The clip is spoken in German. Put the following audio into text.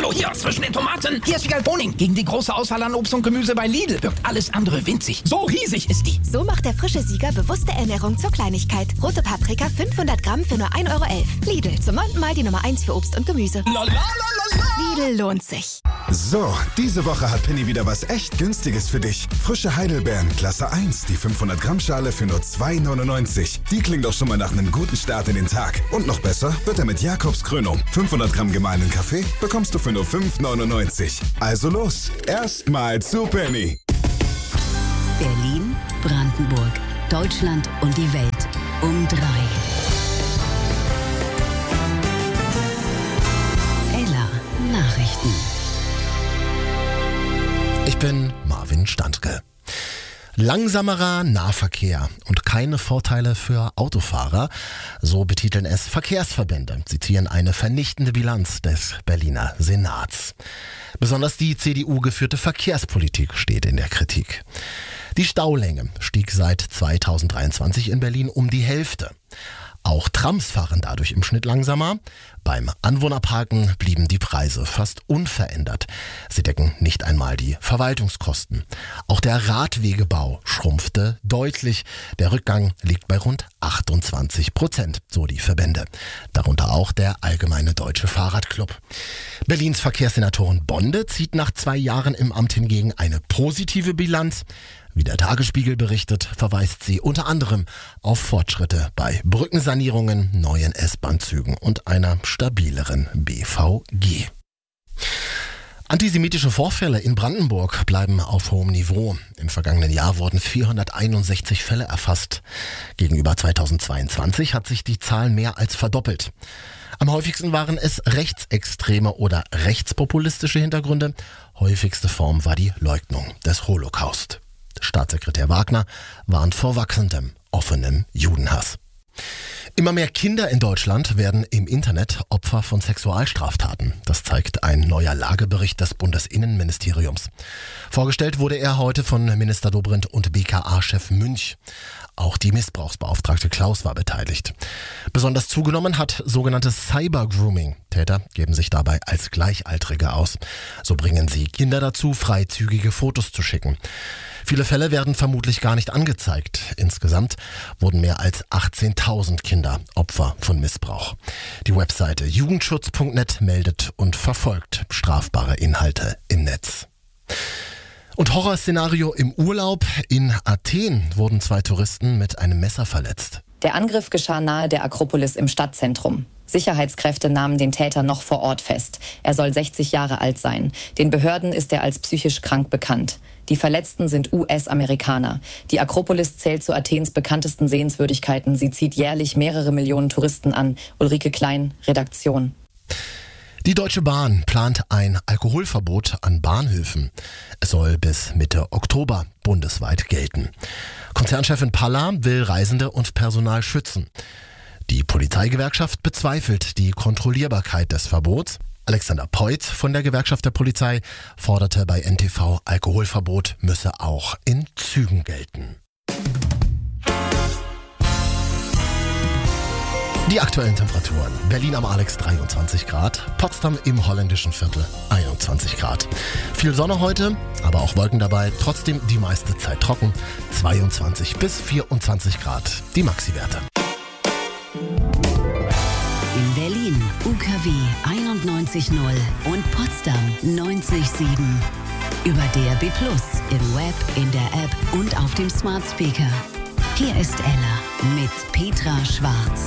Hallo, hier zwischen den Tomaten. Hier ist Wiegald Boning. Gegen die große Auswahl an Obst und Gemüse bei Lidl wirkt alles andere winzig. So riesig ist die. So macht der frische Sieger bewusste Ernährung zur Kleinigkeit. Rote Paprika 500 Gramm für nur 1,11 Euro. Lidl, zum 9. Mal die Nummer 1 für Obst und Gemüse. Lidl lohnt sich. So, diese Woche hat Penny wieder was echt Günstiges für dich. Frische Heidelbeeren, Klasse 1, die 500 Gramm Schale für nur 2,99. Die klingt doch schon mal nach einem guten Start in den Tag. Und noch besser wird er mit Jakobs Krönung. 500 Gramm gemahlenen Kaffee bekommst du für nur 5,99. Also los, erstmal zu Penny. Berlin, Brandenburg, Deutschland und die Welt um 3. Ella Nachrichten. Ich bin Marvin Standke. Langsamerer Nahverkehr und keine Vorteile für Autofahrer, so betiteln es Verkehrsverbände. Sie ziehen eine vernichtende Bilanz des Berliner Senats. Besonders die CDU-geführte Verkehrspolitik steht in der Kritik. Die Staulänge stieg seit 2023 in Berlin um die Hälfte. Auch Trams fahren dadurch im Schnitt langsamer. Beim Anwohnerparken blieben die Preise fast unverändert. Sie decken nicht einmal die Verwaltungskosten. Auch der Radwegebau schrumpfte deutlich. Der Rückgang liegt bei rund 28%, so die Verbände. Darunter auch der Allgemeine Deutsche Fahrradclub. Berlins Verkehrssenatorin Bonde zieht nach 2 Jahren im Amt hingegen eine positive Bilanz. Wie der Tagesspiegel berichtet, verweist sie unter anderem auf Fortschritte bei Brückensanierungen, neuen S-Bahn-Zügen und einer stabileren BVG. Antisemitische Vorfälle in Brandenburg bleiben auf hohem Niveau. Im vergangenen Jahr wurden 461 Fälle erfasst. Gegenüber 2022 hat sich die Zahl mehr als verdoppelt. Am häufigsten waren es rechtsextreme oder rechtspopulistische Hintergründe. Häufigste Form war die Leugnung des Holocaust. Staatssekretär Wagner warnt vor wachsendem, offenem Judenhass. Immer mehr Kinder in Deutschland werden im Internet Opfer von Sexualstraftaten. Das zeigt ein neuer Lagebericht des Bundesinnenministeriums. Vorgestellt wurde er heute von Minister Dobrindt und BKA-Chef Münch. Auch die Missbrauchsbeauftragte Klaus war beteiligt. Besonders zugenommen hat sogenanntes Cyber-Grooming. Täter geben sich dabei als Gleichaltrige aus. So bringen sie Kinder dazu, freizügige Fotos zu schicken. Viele Fälle werden vermutlich gar nicht angezeigt. Insgesamt wurden mehr als 18.000 Kinder Opfer von Missbrauch. Die Webseite jugendschutz.net meldet und verfolgt strafbare Inhalte im Netz. Und Horrorszenario im Urlaub. In Athen wurden 2 Touristen mit einem Messer verletzt. Der Angriff geschah nahe der Akropolis im Stadtzentrum. Sicherheitskräfte nahmen den Täter noch vor Ort fest. Er soll 60 Jahre alt sein. Den Behörden ist er als psychisch krank bekannt. Die Verletzten sind US-Amerikaner. Die Akropolis zählt zu Athens bekanntesten Sehenswürdigkeiten. Sie zieht jährlich mehrere Millionen Touristen an. Ulrike Klein, Redaktion. Die Deutsche Bahn plant ein Alkoholverbot an Bahnhöfen. Es soll bis Mitte Oktober bundesweit gelten. Konzernchefin Palla will Reisende und Personal schützen. Die Polizeigewerkschaft bezweifelt die Kontrollierbarkeit des Verbots. Alexander Peutz von der Gewerkschaft der Polizei forderte bei NTV, Alkoholverbot müsse auch in Zügen gelten. Die aktuellen Temperaturen. Berlin am Alex 23 Grad, Potsdam im holländischen Viertel 21 Grad. Viel Sonne heute, aber auch Wolken dabei. Trotzdem die meiste Zeit trocken. 22 bis 24 Grad, die Maxi-Werte. In Berlin UKW 91.0 und Potsdam 90.7. Über DAB+, im Web, in der App und auf dem Smart Speaker. Hier ist Ella mit Petra Schwarz.